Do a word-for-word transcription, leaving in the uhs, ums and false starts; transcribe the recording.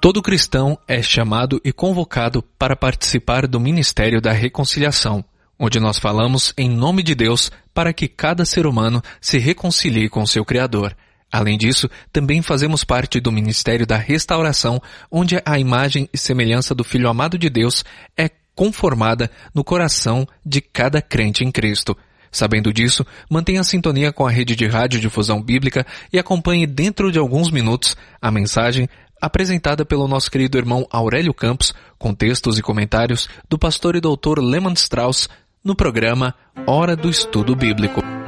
Todo cristão é chamado e convocado para participar do Ministério da Reconciliação, onde nós falamos em nome de Deus para que cada ser humano se reconcilie com seu Criador. Além disso, também fazemos parte do Ministério da Restauração, onde a imagem e semelhança do Filho amado de Deus é conformada no coração de cada crente em Cristo. Sabendo disso, mantenha a sintonia com a rede de rádio Difusão Bíblica e acompanhe dentro de alguns minutos a mensagem apresentada pelo nosso querido irmão Aurélio Campos, com textos e comentários do pastor e doutor Lehmann Strauss, no programa Hora do Estudo Bíblico.